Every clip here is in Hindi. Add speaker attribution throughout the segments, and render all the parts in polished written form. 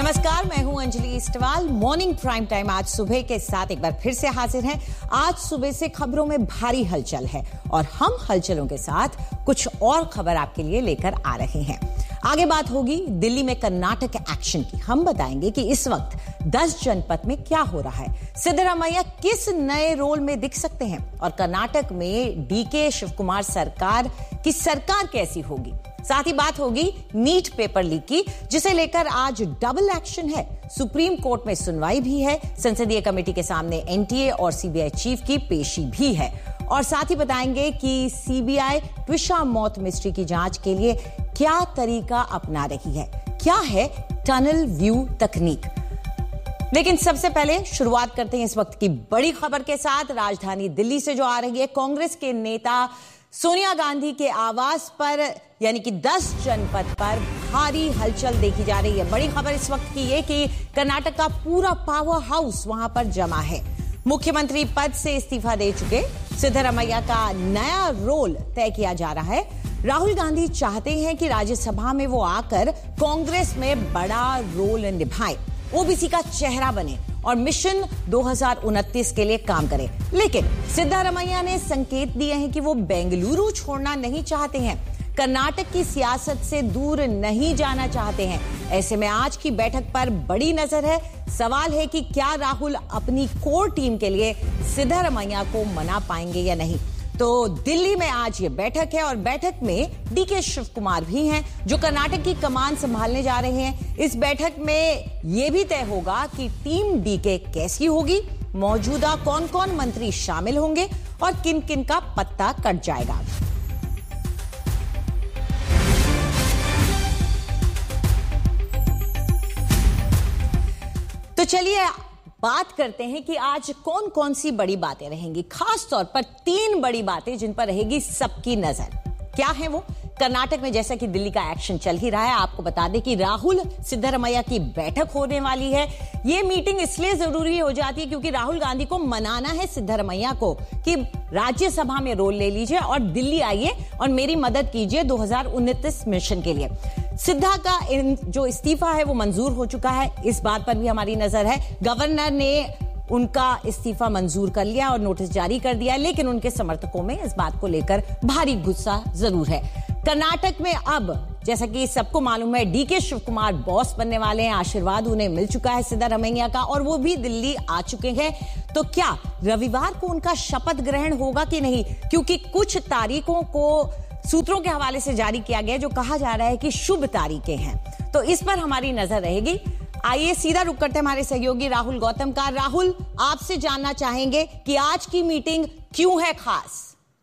Speaker 1: नमस्कार, मैं हूं अंजलि इस्टवाल। मॉर्निंग प्राइम टाइम आज सुबह के साथ एक बार फिर से हाजिर हैं। आज सुबह से खबरों में भारी हलचल है और हम हलचलों के साथ कुछ और खबर आपके लिए लेकर आ रहे हैं। आगे बात होगी दिल्ली में कर्नाटक एक्शन की। हम बताएंगे कि इस वक्त 10 जनपद में क्या हो रहा है, सिद्धरामैया किस नए रोल में दिख सकते हैं और कर्नाटक में डीके शिव कुमार सरकार की सरकार कैसी होगी। साथ ही बात होगी नीट पेपर लीक की, जिसे लेकर आज डबल एक्शन है। सुप्रीम कोर्ट में सुनवाई भी है, संसदीय कमेटी के सामने एनटीए और सीबीआई चीफ की पेशी भी है और साथ ही बताएंगे कि सीबीआई ट्विशा मौत मिस्ट्री की जांच के लिए क्या तरीका अपना रही है, क्या है टनल व्यू तकनीक। लेकिन सबसे पहले शुरुआत करते हैं इस वक्त की बड़ी खबर के साथ। राजधानी दिल्ली से जो आ रही है, कांग्रेस के नेता सोनिया गांधी के आवास पर यानी कि 10 जनपद पर भारी हलचल देखी जा रही है। बड़ी खबर इस वक्त की है कि कर्नाटक का पूरा पावर हाउस वहां पर जमा है। मुख्यमंत्री पद से इस्तीफा दे चुके सिद्धरामैया का नया रोल तय किया जा रहा है। राहुल गांधी चाहते हैं कि राज्यसभा में वो आकर कांग्रेस में बड़ा रोल निभाएं, ओबीसी का चेहरा बने और मिशन 2029 के लिए काम करें। लेकिन सिद्धरामैया ने संकेत दिए हैं कि वो बेंगलुरु छोड़ना नहीं चाहते हैं, कर्नाटक की सियासत से दूर नहीं जाना चाहते हैं। ऐसे में आज की बैठक पर बड़ी नजर है। सवाल है कि क्या राहुल अपनी कोर टीम के लिए सिद्धरामैया को मना पाएंगे या नहीं। तो दिल्ली में आज ये बैठक है और बैठक में डीके शिव कुमार भी हैं, जो कर्नाटक की कमान संभालने जा रहे हैं। इस बैठक में यह भी तय होगा कि टीम डीके कैसी होगी, मौजूदा कौन कौन मंत्री शामिल होंगे और किन किन का पत्ता कट जाएगा। तो चलिए बात करते हैं कि आज कौन कौन सी बड़ी बातें रहेंगी। खास तौर पर 3 बड़ी बातें जिन पर रहेगी सबकी नजर। क्या है वो? कर्नाटक में जैसा कि दिल्ली का एक्शन चल ही रहा है, आपको बता दें कि राहुल सिद्धरामैया की बैठक होने वाली है। ये मीटिंग इसलिए जरूरी हो जाती है क्योंकि राहुल गांधी को मनाना है सिद्धरामैया को कि राज्यसभा में रोल ले लीजिए और दिल्ली आइए और मेरी मदद कीजिए 2029 मिशन के लिए। सिद्धा का जो इस्तीफा है वो मंजूर हो चुका है, इस बात पर भी हमारी नजर है। गवर्नर ने उनका इस्तीफा मंजूर कर लिया और नोटिस जारी कर दिया, लेकिन उनके समर्थकों में इस बात को लेकर भारी गुस्सा जरूर है। कर्नाटक में अब जैसा कि सबको मालूम है, डीके शिव कुमार बॉस बनने वाले हैं। आशीर्वाद उन्हें मिल चुका है सिद्धरामैया का और वो भी दिल्ली आ चुके हैं। तो क्या रविवार को उनका शपथ ग्रहण होगा कि नहीं, क्योंकि कुछ तारीखों को सूत्रों के हवाले से जारी किया गया जो कहा जा रहा है कि शुभ तारीखें हैं। तो इस पर हमारी नजर रहेगी। आइए सीधा रुक करते हैं हमारे सहयोगी राहुल गौतम का। राहुल, आपसे जानना चाहेंगे कि आज की मीटिंग क्यों है खास?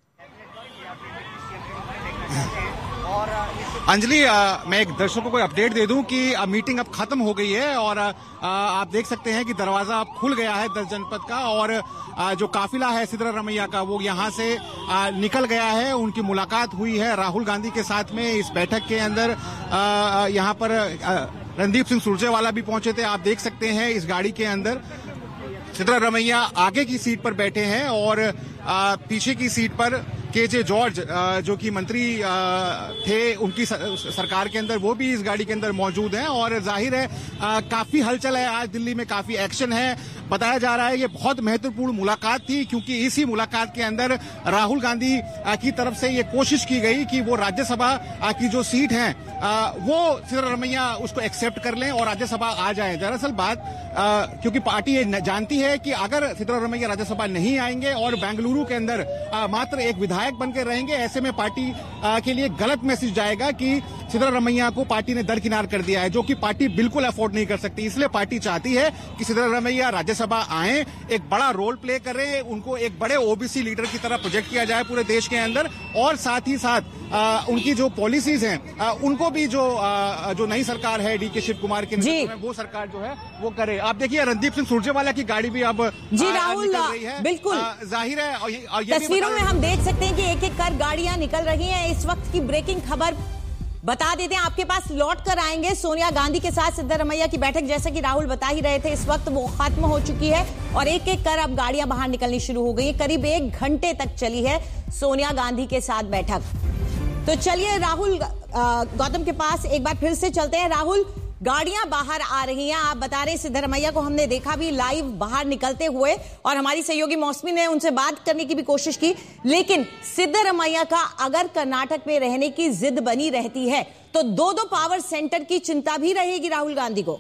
Speaker 2: अंजलि, मैं एक दर्शकों को अपडेट दे दूं कि मीटिंग अब खत्म हो गई है और आप देख सकते हैं कि दरवाजा अब खुल गया है 10 जनपद का और जो काफिला है सिद्धरामैया का वो यहां से निकल गया है। उनकी मुलाकात हुई है राहुल गांधी के साथ में। इस बैठक के अंदर यहां पर रणदीप सिंह सुरजेवाला भी पहुंचे थे। आप देख सकते हैं इस गाड़ी के अंदर सिद्धरामैया आगे की सीट पर बैठे हैं और पीछे की सीट पर केजे जॉर्ज जो कि मंत्री थे उनकी सरकार के अंदर, वो भी इस गाड़ी के अंदर मौजूद हैं। और जाहिर है काफी हलचल है आज दिल्ली में, काफी एक्शन है। बताया जा रहा है ये बहुत महत्वपूर्ण मुलाकात थी क्योंकि इसी मुलाकात के अंदर राहुल गांधी की तरफ से ये कोशिश की गई कि वो राज्यसभा की जो सीट है वो सिद्धरामैया उसको एक्सेप्ट कर लें और राज्यसभा आ जाए। दरअसल बात क्योंकि पार्टी ये जानती है कि अगर सिद्धरामैया राज्यसभा नहीं आएंगे और बेंगलुरु के अंदर मात्र एक विधायक बनकर रहेंगे, ऐसे में पार्टी के लिए गलत मैसेज जाएगा कि सिद्धरामैया को पार्टी ने दरकिनार कर दिया है, जो कि पार्टी बिल्कुल अफोर्ड नहीं कर सकती। इसलिए पार्टी चाहती है कि सिद्धरामैया राज्यसभा आए, एक बड़ा रोल प्ले करें, उनको एक बड़े ओबीसी लीडर की तरह प्रोजेक्ट किया जाए पूरे देश के अंदर और साथ ही साथ उनकी जो पॉलिसीज हैं उनको भी जो नई सरकार है डीके शिव कुमार की वो सरकार जो है वो करे। आप देखिए रणदीप सिंह सुरजेवाला की गाड़ी भी अब
Speaker 1: जी राहुल
Speaker 2: निकल रही है।
Speaker 1: बिल्कुल
Speaker 2: जाहिर है और
Speaker 1: तस्वीरों में हम देख सकते हैं कि एक एक कर गाड़ियां निकल रही हैं। इस वक्त की ब्रेकिंग खबर बता देते हैं, आपके पास लौट कर आएंगे। सोनिया गांधी के साथ सिद्धरामैया की बैठक, जैसा कि राहुल बता ही रहे थे, इस वक्त वो खत्म हो चुकी है और एक एक कर अब गाड़ियां बाहर निकलनी शुरू हो गई है। करीब 1 घंटे तक चली है सोनिया गांधी के साथ बैठक। तो चलिए राहुल गौतम के पास एक बार फिर से चलते हैं। राहुल, गाड़ियां बाहर आ रही हैं। आप बता रहे सिद्धरमैया को हमने देखा भी लाइव बाहर निकलते हुए, और हमारी सहयोगी मौसमी ने उनसे बात करने की भी कोशिश की। लेकिन सिद्धरमैया का अगर कर्नाटक में रहने की जिद बनी रहती है तो दो पावर सेंटर की चिंता भी रहेगी राहुल गांधी को।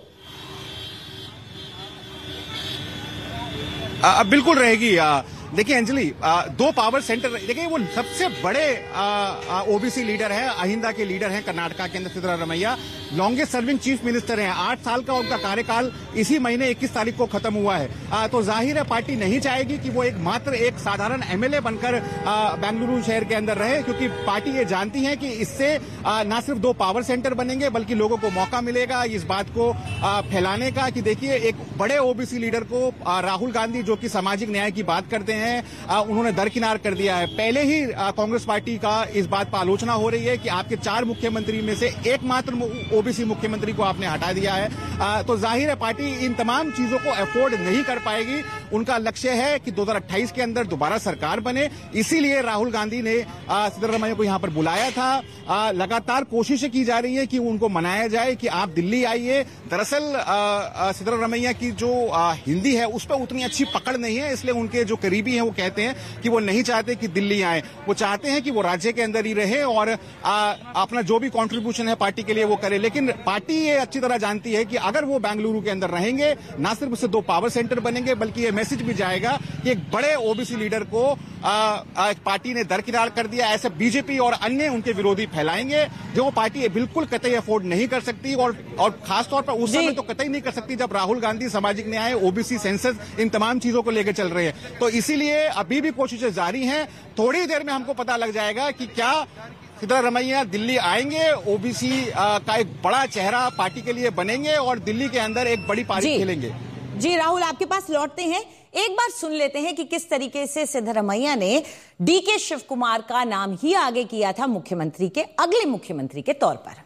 Speaker 2: बिल्कुल रहेगी। देखिए अंजलि, दो पावर सेंटर, देखिए वो सबसे बड़े ओबीसी लीडर है, अहिंदा के लीडर हैं कर्नाटका के अंदर Siddaramaiah, longest serving chief minister हैं। 8 साल का उनका कार्यकाल इसी महीने 21 तारीख को खत्म हुआ है। तो जाहिर है पार्टी नहीं चाहेगी कि वो एक साधारण एमएलए बनकर बेंगलुरु शहर के अंदर रहे, क्योंकि पार्टी ये जानती है कि इससे न सिर्फ 2 पावर सेंटर बनेंगे बल्कि लोगों को मौका मिलेगा इस बात को फैलाने का कि देखिए एक बड़े ओबीसी लीडर को राहुल गांधी, जो कि सामाजिक न्याय की बात करते हैं, उन्होंने दरकिनार कर दिया है। पहले ही कांग्रेस पार्टी का इस बात पर आलोचना हो रही है कि आपके 4 मुख्यमंत्री में से एकमात्र ओबीसी मुख्यमंत्री को आपने हटा दिया है। तो जाहिर है पार्टी इन तमाम चीजों को अफोर्ड नहीं कर पाएगी। उनका लक्ष्य है कि 2028 के अंदर दोबारा सरकार बने। इसीलिए राहुल गांधी ने सिद्धरमैया को यहां पर बुलाया था। लगातार कोशिशें की जा रही है कि उनको मनाया जाए कि आप दिल्ली आइए। दरअसल सिद्धरमैया की जो हिंदी है उस पर उतनी अच्छी पकड़ नहीं है, इसलिए उनके जो करीबी हैं वो कहते हैं कि वो नहीं चाहते कि दिल्ली आए। वो चाहते हैं कि वो राज्य के अंदर ही रहे और अपना जो भी कंट्रीब्यूशन है पार्टी के लिए वो करे। लेकिन पार्टी ये अच्छी तरह जानती है कि अगर वो बेंगलुरु के अंदर रहेंगे, ना सिर्फ उससे 2 पावर सेंटर बनेंगे बल्कि ये मैसेज भी जाएगा कि एक बड़े ओबीसी लीडर को पार्टी ने दरकिनार कर दिया। ऐसे बीजेपी और अन्य उनके विरोधी फैलाएंगे, जो पार्टी बिल्कुल कतई अफोर्ड नहीं कर सकती और खासतौर पर उस समय तो कतई नहीं कर सकती जब राहुल गांधी सामाजिक न्याय, ओबीसी सेंसस, इन तमाम चीजों को लेकर चल रहे हैं। तो इसीलिए अभी भी कोशिशें जारी हैं। थोड़ी देर में हमको पता लग जाएगा कि क्या सिद्धरमैया दिल्ली आएंगे, ओबीसी का एक बड़ा चेहरा पार्टी के लिए बनेंगे और दिल्ली के अंदर एक बड़ी पारी खेलेंगे।
Speaker 1: जी राहुल, आपके पास लौटते हैं। एक बार सुन लेते हैं कि किस तरीके से सिद्धरमैया ने डीके शिव कुमार का नाम ही आगे किया था मुख्यमंत्री के अगले मुख्यमंत्री के तौर पर।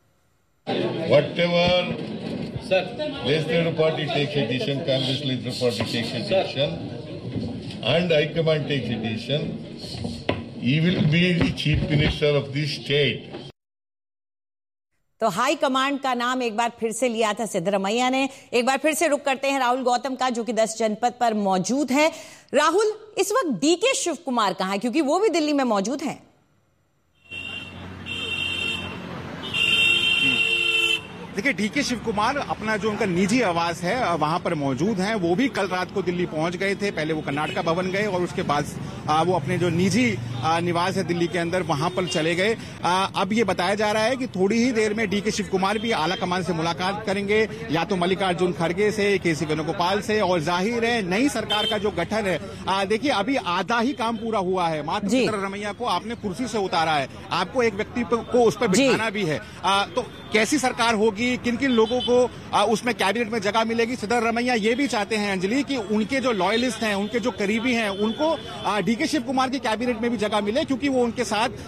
Speaker 3: Whatever legislative party takes a decision, Congress legislative party takes a decision, and High Command takes a decision, he will be the chief minister of this state.
Speaker 1: तो हाई कमांड का नाम एक बार फिर से लिया था सिद्धरमैया ने। एक बार फिर से रुक करते हैं राहुल गौतम का, जो कि 10 जनपद पर मौजूद है। राहुल, इस वक्त डीके शिव कुमार कहां है, क्योंकि वो भी दिल्ली में मौजूद हैं?
Speaker 2: देखिए, डीके शिव कुमार अपना जो उनका निजी आवास है वहां पर मौजूद हैं। वो भी कल रात को दिल्ली पहुंच गए थे। पहले वो कर्नाटका भवन गए और उसके बाद वो अपने जो निजी निवास है दिल्ली के अंदर वहां पर चले गए। अब ये बताया जा रहा है कि थोड़ी ही देर में डीके शिव कुमार भी आला कमान से मुलाकात करेंगे, या तो मल्लिकार्जुन खड़गे से, केसी वेणुगोपाल से। और जाहिर है नई सरकार का जो गठन है, देखिए अभी आधा ही काम पूरा हुआ है। मात्र सिद्धरमैया को आपने कुर्सी से उतारा है, आपको एक व्यक्ति को उस पर बिठाना भी है। तो कैसी सरकार होगी, किन किन लोगों को उसमें कैबिनेट में जगह मिलेगी? सिद्धरमैया ये भी चाहते हैं अंजलि कि उनके जो लॉयलिस्ट हैं, उनके जो करीबी हैं, उनको डीके शिव कुमार की कैबिनेट में भी जगह मिले, क्योंकि वो उनके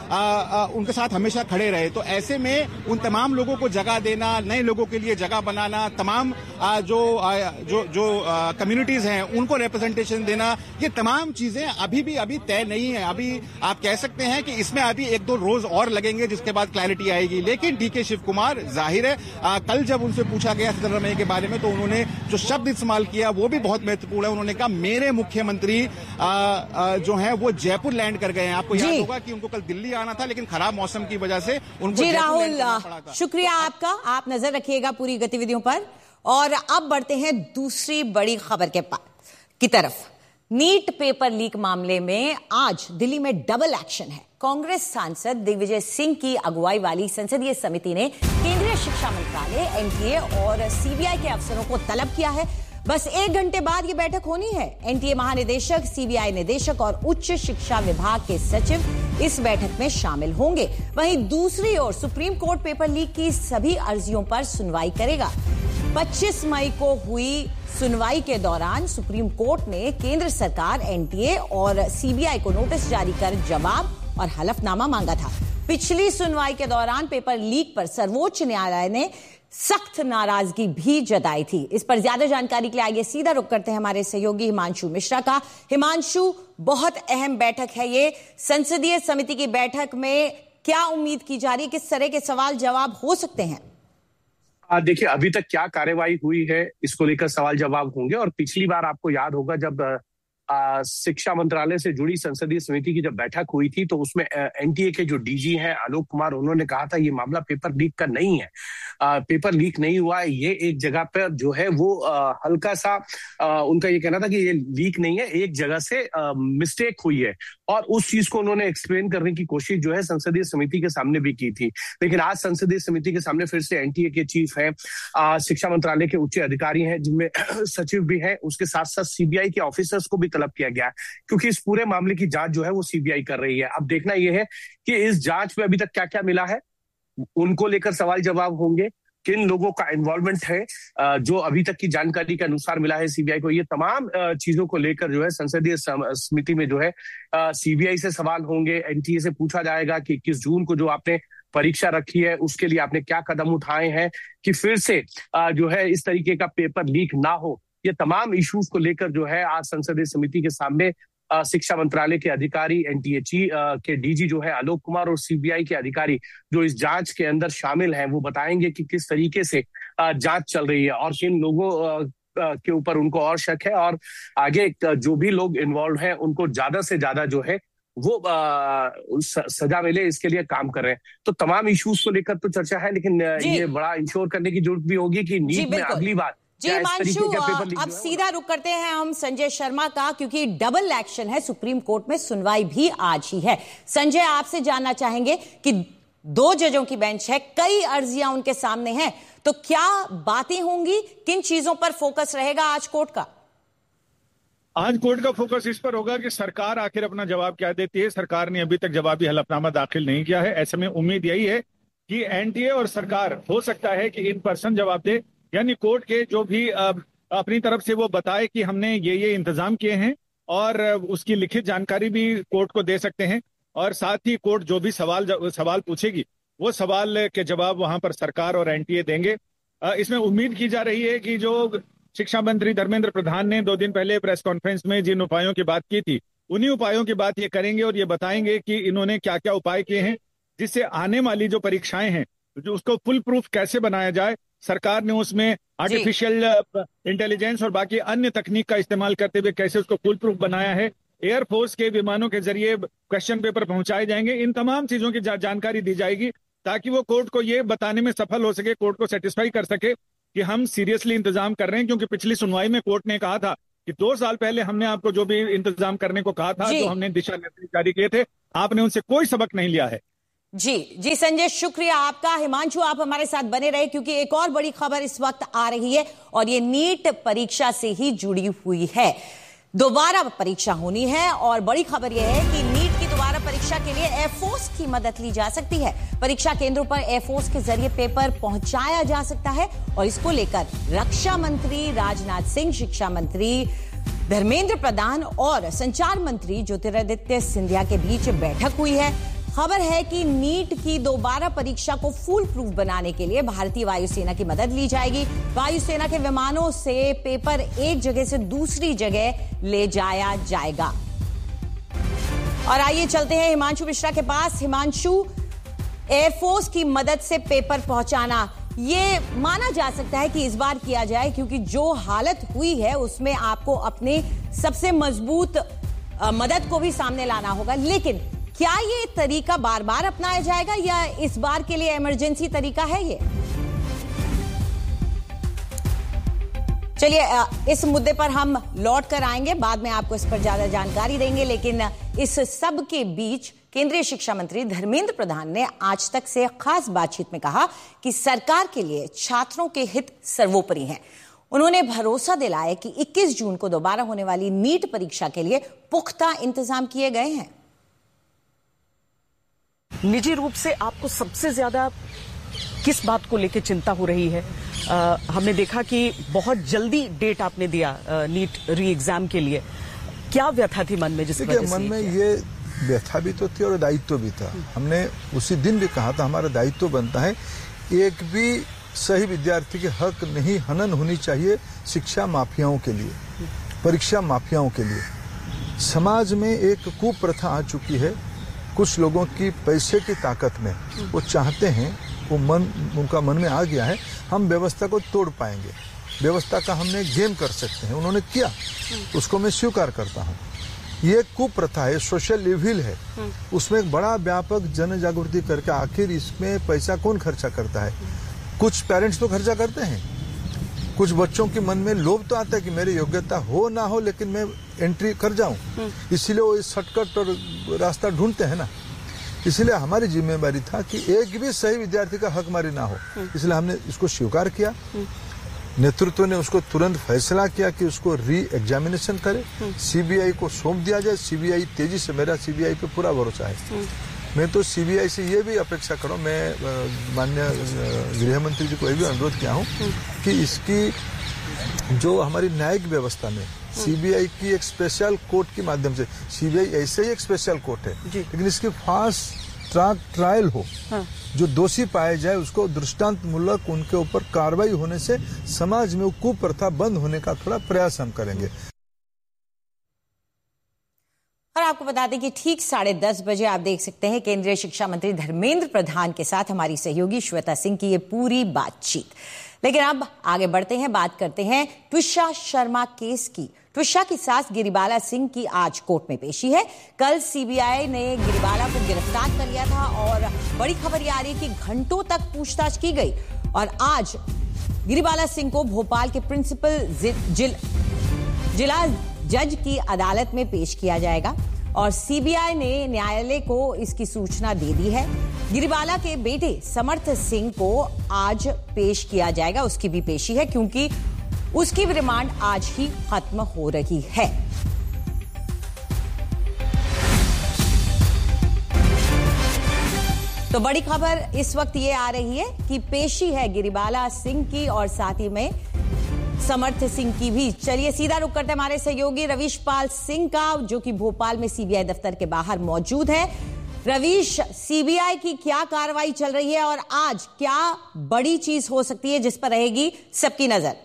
Speaker 2: साथ हमेशा खड़े रहे। तो ऐसे में उन तमाम लोगों को जगह देना, नए लोगों के लिए जगह बनाना, तमाम जो कम्युनिटीज हैं उनको रिप्रेजेंटेशन देना, ये तमाम चीजें अभी तय नहीं है। अभी आप कह सकते हैं कि इसमें अभी 1-2 रोज और लगेंगे, जिसके बाद क्लैरिटी आएगी। लेकिन डीके शिव कुमार, जाहिर है कल जब उनसे पूछा गया सिद्धरमैया के बारे में, तो उन्होंने जो शब्द इस्तेमाल किया वो भी बहुत महत्वपूर्ण है। उन्होंने कहा मेरे मुख्यमंत्री जो है वो जयपुर लैंड कर गए हैं। आपको याद होगा कि उनको कल दिल्ली आना था, लेकिन खराब मौसम की वजह से उनको
Speaker 1: जी राहुल, शुक्रिया आपका। आप नजर रखिएगा पूरी गतिविधियों पर। और अब बढ़ते हैं दूसरी बड़ी खबर की तरफ। नीट पेपर लीक मामले में आज दिल्ली में डबल एक्शन है। कांग्रेस सांसद दिग्विजय सिंह की अगुवाई वाली संसदीय समिति ने केंद्रीय शिक्षा मंत्रालय, एनटीए और सीबीआई के अफसरों को तलब किया है। बस 1 घंटे बाद ये बैठक होनी है। एनटीए महानिदेशक, सीबीआई निदेशक और उच्च शिक्षा विभाग के सचिव इस बैठक में शामिल होंगे। वहीं दूसरी ओर सुप्रीम कोर्ट पेपर लीक की सभी अर्जियों पर सुनवाई करेगा। 25 मई को हुई सुनवाई के दौरान सुप्रीम कोर्ट ने केंद्र सरकार, एनटीए और सीबीआई को नोटिस जारी कर जवाब और हलफनामा मांगा था। पिछली सुनवाई के दौरान पेपर लीक पर सर्वोच्च न्यायालय ने सख्त नाराजगी भी जताई थी। इस पर ज्यादा जानकारी के लिए आइए सीधा रुख करते हैं हमारे सहयोगी हिमांशु मिश्रा का। हिमांशु, बहुत अहम बैठक है ये। संसदीय समिति की बैठक में क्या उम्मीद की जा रही है, किस तरह के सवाल जवाब हो सकते हैं?
Speaker 4: देखिए, अभी तक क्या कार्यवाही हुई है इसको लेकर सवाल जवाब होंगे। और पिछली बार आपको याद होगा जब शिक्षा मंत्रालय से जुड़ी संसदीय समिति की जब बैठक हुई थी तो उसमें एनटीए के जो डीजी हैं आलोक कुमार, उन्होंने कहा था ये मामला पेपर लीक का नहीं है। पेपर लीक नहीं हुआ है, ये एक जगह पर जो है वो हल्का सा उनका ये कहना था कि ये लीक नहीं है, एक जगह से मिस्टेक हुई है। और उस चीज को उन्होंने एक्सप्लेन करने की कोशिश जो है संसदीय समिति के सामने भी की थी। लेकिन आज संसदीय समिति के सामने फिर से एनटीए के चीफ हैं, शिक्षा मंत्रालय के उच्च अधिकारी हैं जिनमें सचिव भी हैं, उसके साथ साथ सीबीआई के ऑफिसर्स को भी तलब किया गया, क्योंकि इस पूरे मामले की जांच जो है वो सीबीआई कर रही है। अब देखना यह है कि इस जांच में अभी तक क्या क्या मिला है, उनको लेकर सवाल जवाब होंगे। किन लोगों का इन्वॉल्वमेंट है जो अभी तक की जानकारी के अनुसार मिला है सीबीआई को, ये तमाम चीजों को लेकर जो है संसदीय समिति में जो है सीबीआई से सवाल होंगे। एनटीए से पूछा जाएगा कि 21 जून को जो आपने परीक्षा रखी है उसके लिए आपने क्या कदम उठाए हैं कि फिर से जो है इस तरीके का पेपर लीक ना हो। ये तमाम इश्यूज को लेकर जो है आज संसदीय समिति के सामने शिक्षा मंत्रालय के अधिकारी, एनटीए के डीजी जो है आलोक कुमार और सीबीआई के अधिकारी जो इस जांच के अंदर शामिल हैं, वो बताएंगे कि किस तरीके से जांच चल रही है और किन लोगों के ऊपर उनको और शक है, और आगे जो भी लोग इन्वॉल्व हैं उनको ज्यादा से ज्यादा जो है वो सजा मिले, इसके लिए काम कर रहे हैं। तो तमाम इश्यूज को लेकर तो चर्चा है, लेकिन ये बड़ा इंश्योर करने की जरूरत भी होगी कि नीट में अगली बार
Speaker 1: जी हिमांशु, अब सीधा रुक करते हैं हम संजय शर्मा का, क्योंकि डबल एक्शन है, सुप्रीम कोर्ट में सुनवाई भी आज ही है। संजय, आपसे जानना चाहेंगे कि 2 जजों की बेंच है, कई अर्जियां उनके सामने हैं, तो क्या बातें होंगी, किन चीजों पर फोकस रहेगा आज कोर्ट का?
Speaker 5: आज कोर्ट का फोकस इस पर होगा कि सरकार आखिर अपना जवाब क्या देती है। सरकार ने अभी तक जवाबी हलफनामा दाखिल नहीं किया है। ऐसे में उम्मीद यही है कि एनटीए और सरकार हो सकता है कि इन पर्सन जवाब दे, यानी कोर्ट के जो भी अपनी तरफ से वो बताए कि हमने ये इंतजाम किए हैं, और उसकी लिखित जानकारी भी कोर्ट को दे सकते हैं। और साथ ही कोर्ट जो भी सवाल पूछेगी वो सवाल के जवाब वहां पर सरकार और एनटीए देंगे। इसमें उम्मीद की जा रही है कि जो शिक्षा मंत्री धर्मेंद्र प्रधान ने 2 दिन पहले प्रेस कॉन्फ्रेंस में जिन उपायों की बात की थी, उन्हीं उपायों की बात ये करेंगे और ये बताएंगे कि इन्होंने क्या क्या उपाय किए हैं जिससे आने वाली जो परीक्षाएं हैं जो उसको फुल प्रूफ कैसे बनाया जाए। सरकार ने उसमें आर्टिफिशियल इंटेलिजेंस और बाकी अन्य तकनीक का इस्तेमाल करते हुए कैसे उसको फुल प्रूफ बनाया है। एयरफोर्स के विमानों के जरिए क्वेश्चन पेपर पहुंचाए जाएंगे। इन तमाम चीजों की जानकारी दी जाएगी ताकि वो कोर्ट को ये बताने में सफल हो सके, कोर्ट को सेटिस्फाई कर सके कि हम सीरियसली इंतजाम कर रहे हैं। क्योंकि पिछली सुनवाई में कोर्ट ने कहा था कि 2 साल पहले हमने आपको जो भी इंतजाम करने को कहा था, जो हमने दिशा निर्देश जारी किए थे, आपने उनसे कोई सबक नहीं लिया है।
Speaker 1: जी संजय, शुक्रिया आपका। हिमांशु, आप हमारे साथ बने रहे क्योंकि एक और बड़ी खबर इस वक्त आ रही है और ये नीट परीक्षा से ही जुड़ी हुई है। दोबारा परीक्षा होनी है और बड़ी खबर यह है कि नीट की दोबारा परीक्षा के लिए एयरफोर्स की मदद ली जा सकती है। परीक्षा केंद्रों पर एयरफोर्स के जरिए पेपर पहुंचाया जा सकता है और इसको लेकर रक्षा मंत्री राजनाथ सिंह, शिक्षा मंत्री धर्मेंद्र प्रधान और संचार मंत्री ज्योतिरादित्य सिंधिया के बीच बैठक हुई है। खबर है कि नीट की दोबारा परीक्षा को फुल प्रूफ बनाने के लिए भारतीय वायुसेना की मदद ली जाएगी। वायुसेना के विमानों से पेपर एक जगह से दूसरी जगह ले जाया जाएगा। और आइए चलते हैं हिमांशु मिश्रा के पास। हिमांशु, एयरफोर्स की मदद से पेपर पहुंचाना ये माना जा सकता है कि इस बार किया जाए, क्योंकि जो हालत हुई है उसमें आपको अपने सबसे मजबूत मदद को भी सामने लाना होगा। लेकिन क्या ये तरीका बार बार अपनाया जाएगा या इस बार के लिए इमरजेंसी तरीका है ये? चलिए इस मुद्दे पर हम लौट कर आएंगे, बाद में आपको इस पर ज्यादा जानकारी देंगे। लेकिन इस सब के बीच केंद्रीय शिक्षा मंत्री धर्मेंद्र प्रधान ने आज तक से खास बातचीत में कहा कि सरकार के लिए छात्रों के हित सर्वोपरि हैं। उन्होंने भरोसा दिलाया कि 21 जून को दोबारा होने वाली नीट परीक्षा के लिए पुख्ता इंतजाम किए गए हैं।
Speaker 6: निजी रूप से आपको सबसे ज्यादा किस बात को लेकर चिंता हो रही है? हमने देखा कि बहुत जल्दी डेट आपने दिया नीट री एग्जाम के लिए, क्या व्यथा थी मन में? जिस वजह से मन में
Speaker 7: ये व्यथा भी तो थी और दायित्व भी था। हमने उसी दिन भी कहा था हमारा दायित्व बनता है, एक भी सही विद्यार्थी के हक नहीं हनन होनी चाहिए शिक्षा माफियाओं के लिए, परीक्षा माफियाओं के लिए। समाज में एक कुप्रथा आ चुकी है, कुछ लोगों की पैसे की ताकत में वो चाहते हैं वो उनका मन में आ गया है, हम व्यवस्था को तोड़ पाएंगे, व्यवस्था का हमने गेम कर सकते हैं। उन्होंने किया, उसको मैं स्वीकार करता हूँ। ये कुप्रथा है, सोशल इविल है, उसमें एक बड़ा व्यापक जन जागृति करके आखिर इसमें पैसा कौन खर्चा करता है? कुछ पेरेंट्स तो खर्चा करते हैं, कुछ बच्चों के मन में लोभ तो आता है कि मेरी योग्यता हो ना हो लेकिन मैं एंट्री कर जाऊं, इसीलिए वो शॉर्टकट और रास्ता ढूंढते हैं ना। इसलिए हमारी जिम्मेदारी था कि एक भी सही विद्यार्थी का हकमारी ना हो, इसलिए हमने इसको स्वीकार किया। नेतृत्व ने उसको तुरंत फैसला किया कि उसको री एग्जामिनेशन करे, सीबीआई को सौंप दिया जाए। सीबीआई तेजी से, मेरा सीबीआई पे पूरा भरोसा है। मैं तो सीबीआई से ये भी अपेक्षा करूं, मैं माननीय गृह मंत्री जी को ये भी अनुरोध किया हूं कि इसकी जो हमारी न्यायिक व्यवस्था में सीबीआई की एक स्पेशल कोर्ट के माध्यम से, सीबीआई ऐसे ही एक स्पेशल कोर्ट है, लेकिन इसकी फास्ट ट्रैक ट्रायल हो, जो दोषी पाए जाए उसको दृष्टांतमूलक उनके ऊपर कार्रवाई होने से समाज में वो कुप्रथा बंद होने का थोड़ा प्रयास हम करेंगे।
Speaker 1: और आपको बता दें कि ठीक 10:30 बजे आप देख सकते हैं केंद्रीय शिक्षा मंत्री धर्मेंद्र प्रधान के साथ हमारी सहयोगी श्वेता सिंह की ये पूरी बातचीत। लेकिन अब आगे बढ़ते हैं, बात करते हैं ट्विशा शर्मा केस की। ट्विशा की सास गिरिबाला सिंह की आज कोर्ट में पेशी है। कल सीबीआई ने गिरिबाला को गिरफ्तार कर लिया था और बड़ी खबर यह आ रही है कि घंटों तक पूछताछ की गई और आज गिरिबाला सिंह को भोपाल के प्रिंसिपल जिला जज की अदालत में पेश किया जाएगा और सीबीआई ने न्यायालय को इसकी सूचना दे दी है। गिरिबाला के बेटे समर्थ सिंह को आज पेश किया जाएगा, उसकी भी पेशी है क्योंकि उसकी भी रिमांड आज ही खत्म हो रही है। तो बड़ी खबर इस वक्त ये आ रही है कि पेशी है गिरिबाला सिंह की और साथ ही में समर्थ सिंह की भी। चलिए सीधा रुक करते हमारे सहयोगी रवीश पाल सिंह का, जो कि भोपाल में सीबीआई दफ्तर के बाहर मौजूद है। रवीश, सीबीआई की क्या कार्रवाई चल रही है और आज क्या बड़ी चीज हो सकती है जिस पर रहेगी सबकी नजर?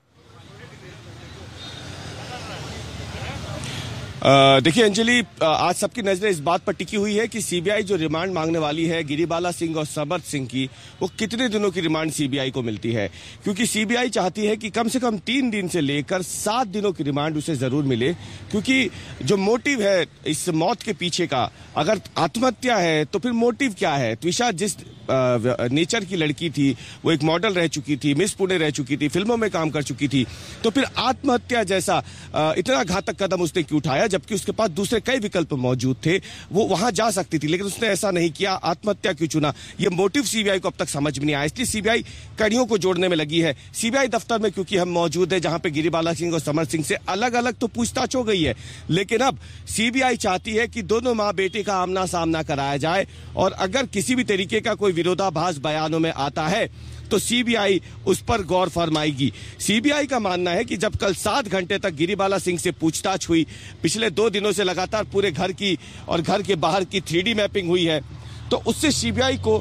Speaker 8: देखिए अंजलि, आज सबकी नजरें इस बात पर टिकी हुई है कि सीबीआई जो रिमांड मांगने वाली है गिरिबाला सिंह और समर्थ सिंह की, वो कितने दिनों की रिमांड सीबीआई को मिलती है। क्योंकि सीबीआई चाहती है कि कम से कम 3 दिन से लेकर 7 दिनों की रिमांड उसे जरूर मिले, क्योंकि जो मोटिव है इस मौत के पीछे का, अगर आत्महत्या है तो फिर मोटिव क्या है। ट्विशा जिस नेचर की लड़की थी, वो एक मॉडल रह चुकी थी, मिस पुणे रह चुकी थी, फिल्मों में काम कर चुकी थी, तो फिर आत्महत्या जैसा इतना घातक कदम उसने क्यों उठाया, जबकि उसके पास दूसरे कई विकल्प मौजूद थे, वो वहां जा सकती थी, लेकिन उसने ऐसा नहीं किया, आत्महत्या क्यों चुना। ये मोटिव सीबीआई को अब तक समझ में नहीं आया, इसलिए सीबीआई कड़ियों को जोड़ने में लगी है। सीबीआई दफ्तर में क्योंकि हम मौजूद है, जहां पे गिरिबाला सिंह और समर्थ सिंह से अलग अलग तो पूछताछ हो गई है, लेकिन अब सीबीआई चाहती है कि दोनों मां बेटे का आमना सामना कराया जाए और अगर किसी भी तरीके का कोई विरोधाभास बयानों में आता है तो सीबीआई उस पर गौर फरमाएगी। सीबीआई का मानना है कि जब कल 7 घंटे तक गिरिबाला सिंह से पूछताछ हुई, पिछले 2 दिनों से लगातार पूरे घर की और घर के बाहर की 3D मैपिंग हुई है, तो उससे सीबीआई को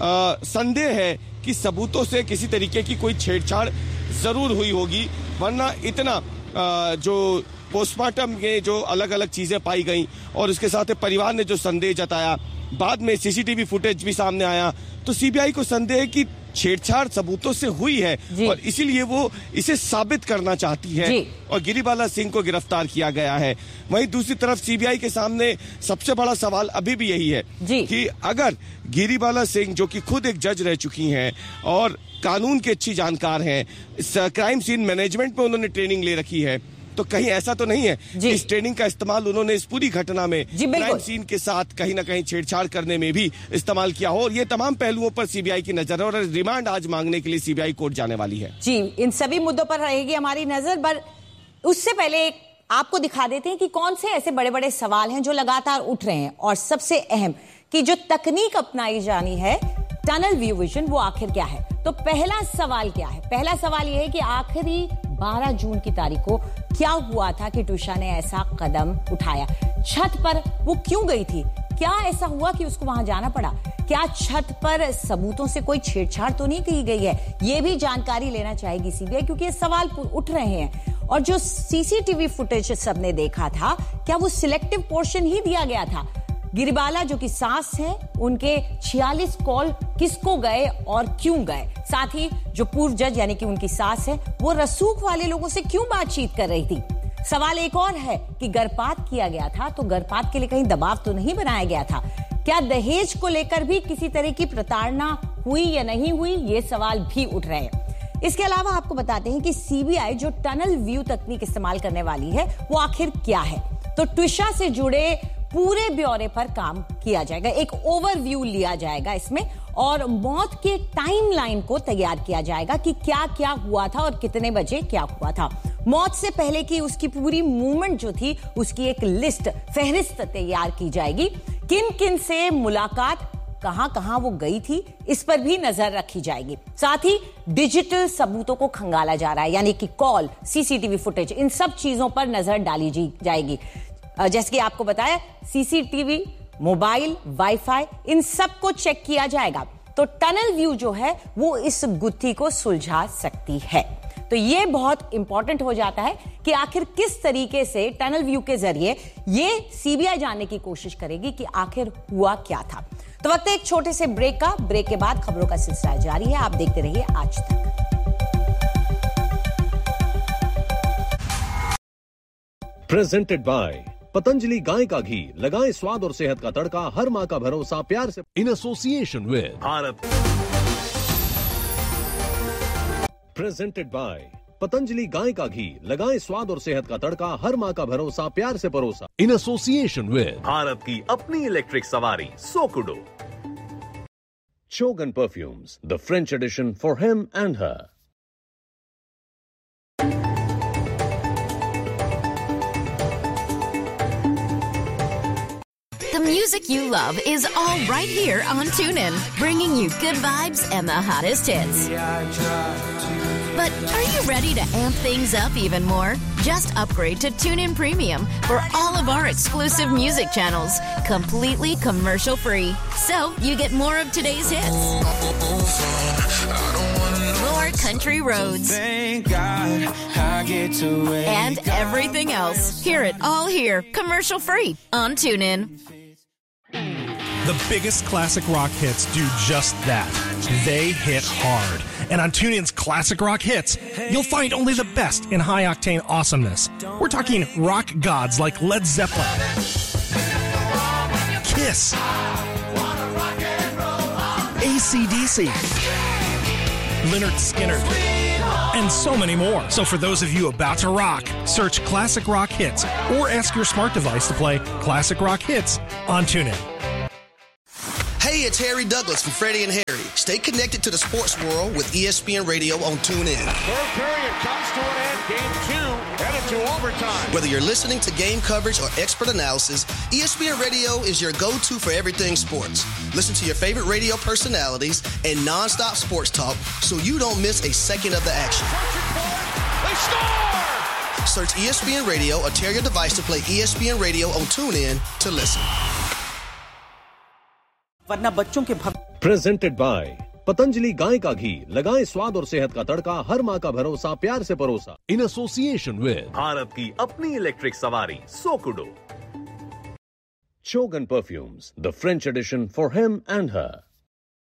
Speaker 8: संदेह है कि सबूतों से किसी तरीके की कोई छेड़छाड़ जरूर हुई होगी, वरना इतना जो पोस्टमार्टम के जो अलग अलग चीजें पाई गई और उसके साथ परिवार ने जो संदेह जताया, बाद में सीसीटीवी फुटेज भी सामने आया, तो सीबीआई को संदेह है कि छेड़छाड़ सबूतों से हुई है और इसीलिए वो इसे साबित करना चाहती है और गिरिबाला सिंह को गिरफ्तार किया गया है। वहीं दूसरी तरफ सीबीआई के सामने सबसे बड़ा सवाल अभी भी यही है कि अगर गिरिबाला सिंह, जो कि खुद एक जज रह चुकी हैं और कानून के अच्छी जानकार हैं, क्राइम सीन मैनेजमेंट में उन्होंने ट्रेनिंग ले रखी है, तो कहीं ऐसा तो नहीं है कि इस ट्रेनिंग का इस्तेमाल उन्होंने इस पूरी घटना में क्राइम सीन के साथ कहीं ना कहीं छेड़छाड़ करने में भी इस्तेमाल किया हो। और ये तमाम पहलुओं पर सीबीआई की नजर है और रिमांड आज मांगने के लिए सीबीआई कोर्ट जाने वाली है। जी, इन सभी मुद्दों पर रहेगी हमारी नजर, पर उससे पहले आपको दिखा देते हैं कि कौन से ऐसे बड़े बड़े सवाल हैं जो लगातार उठ रहे हैं और सबसे अहम कि जो तकनीक अपनाई जानी है टनल व्यू विजन, वो आखिर क्या है। तो पहला सवाल क्या है? पहला सवाल यह है कि आखिरी 12 जून की तारीख को क्या हुआ था कि ट्विशा ने ऐसा कदम उठाया? छत पर वो क्यों गई थी? क्या ऐसा हुआ कि उसको वहां जाना पड़ा? क्या छत पर सबूतों से कोई छेड़छाड़ तो नहीं की गई है? ये भी जानकारी लेना चाहेगी सीबीआई, क्योंकि ये सवाल उठ रहे हैं। और जो सीसीटीवी फुटेज सबने देखा था, क्या वो सिलेक्टिव पोर्शन ही दिया गया था?
Speaker 1: गिरिबाला जो कि सास है, उनके 46 कॉल किसको गए और क्यों गए। साथ ही जो पूर्व जज यानी कि उनकी सास है, वो रसूख वाले लोगों से क्यों बातचीत कर रही थी। सवाल एक और है कि गर्भपात किया गया था तो गर्भपात के लिए कहीं दबाव तो नहीं बनाया गया था। क्या दहेज को लेकर भी किसी तरह की प्रताड़ना हुई या नहीं हुई, ये सवाल भी उठ रहे हैं। इसके अलावा आपको बताते हैं कि सीबीआई जो टनल व्यू तकनीक इस्तेमाल करने वाली है वो आखिर क्या है। तो ट्विशा से जुड़े पूरे ब्यौरे पर काम किया जाएगा, एक ओवरव्यू लिया जाएगा इसमें, और मौत के टाइमलाइन को तैयार किया जाएगा कि क्या क्या हुआ था और कितने बजे क्या हुआ था। मौत से पहले की उसकी पूरी मूवमेंट जो थी उसकी एक लिस्ट, फहरिस्त तैयार की जाएगी। किन किन से मुलाकात, कहां वो गई थी, इस पर भी नजर रखी जाएगी। साथ ही डिजिटल सबूतों को खंगाला जा रहा है, यानी कि कॉल, सीसीटीवी फुटेज, इन सब चीजों पर नजर डाली जाएगी। जैसे कि आपको बताया, सीसीटीवी, मोबाइल, वाईफाई, इन सब को चेक किया जाएगा। तो टनल व्यू जो है वो इस गुत्थी को सुलझा सकती है। तो ये बहुत इंपॉर्टेंट हो जाता है कि आखिर किस तरीके से टनल व्यू के जरिए ये सीबीआई जानने की कोशिश करेगी कि आखिर हुआ क्या था। तो वक्त है एक छोटे से ब्रेक का। ब्रेक के बाद खबरों का सिलसिला जारी है, आप देखते रहिए आज तक।
Speaker 9: प्रेजेंटेड बाय पतंजलि गाय का घी, लगाएं स्वाद और सेहत का तड़का, हर माँ का भरोसा प्यार से, in association with Bharat. Presented by Patanjali गाय का घी, लगाएं स्वाद और सेहत का तड़का, हर माँ का भरोसा प्यार से परोसा, इन एसोसिएशन विद भारत की अपनी इलेक्ट्रिक सवारी सोकुडो। Chogan Perfumes, the French edition for him and her.
Speaker 10: The music you love is all right here on TuneIn, bringing you good vibes and the hottest hits. But are you ready to amp things up even more? Just upgrade to TuneIn Premium for all of our exclusive music channels, completely commercial-free. So you get more of today's hits, more country roads, and everything else. Hear it all here, commercial-free on TuneIn.
Speaker 11: The biggest classic rock hits do just that. They hit hard. And on TuneIn's Classic Rock Hits, you'll find only the best in high-octane awesomeness. We're talking rock gods like Led Zeppelin, Kiss, AC/DC, Lynyrd Skynyrd, and so many more. So for those of you about to rock, search Classic Rock Hits or ask your smart device to play Classic Rock Hits on TuneIn.
Speaker 12: Hey, it's Harry Douglas from Freddie and Harry. Stay connected to the sports world with ESPN Radio on TuneIn.
Speaker 13: Third period comes to an end. Game 2 headed to overtime.
Speaker 12: Whether you're listening to game coverage or expert analysis, ESPN Radio is your go-to for everything sports. Listen to your favorite radio personalities and non-stop sports talk so you don't miss a second of the action.
Speaker 13: They score!
Speaker 12: Search ESPN Radio or tear your device to play ESPN Radio on TuneIn to listen.
Speaker 6: वरना बच्चों के
Speaker 9: प्रेजेंटेड बाय पतंजलि गाय का घी, लगाएं स्वाद और सेहत का तड़का, हर माँ का भरोसा प्यार से परोसा, इन एसोसिएशन विद भारत की अपनी इलेक्ट्रिक सवारी सोकुडो। Chogan Perfumes, the French edition for him and her.